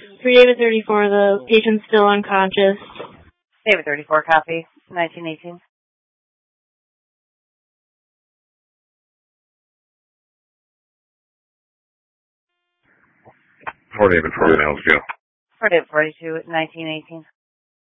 For David 34, the patient's still unconscious. David 34, copy. 1918. For David 49, let's go. For David 42, 1918.